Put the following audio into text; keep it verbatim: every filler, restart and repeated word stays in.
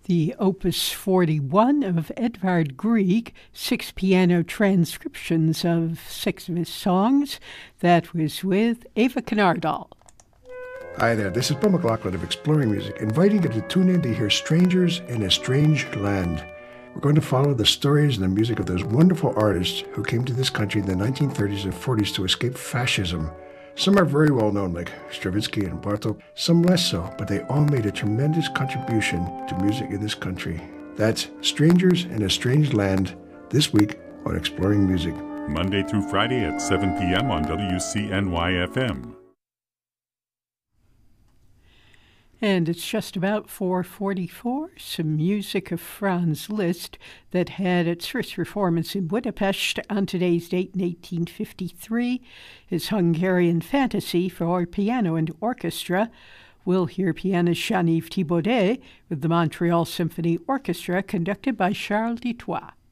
the Opus forty-one of Edvard Grieg, six piano transcriptions of six of his songs. That was with Eva Canardal. Hi there, this is Bill McLaughlin of Exploring Music, inviting you to tune in to hear Strangers in a Strange Land. We're going to follow the stories and the music of those wonderful artists who came to this country in the nineteen thirties and forties to escape fascism. Some are very well known, like Stravinsky and Bartók, some less so, but they all made a tremendous contribution to music in this country. That's Strangers in a Strange Land, this week on Exploring Music. Monday through Friday at seven p.m. on W C N Y F M. And it's just about four forty-four, some music of Franz Liszt that had its first performance in Budapest on today's date in eighteen fifty-three. His Hungarian Fantasy for piano and orchestra. We'll hear pianist Jean-Yves Thibaudet with the Montreal Symphony Orchestra conducted by Charles Dutoit.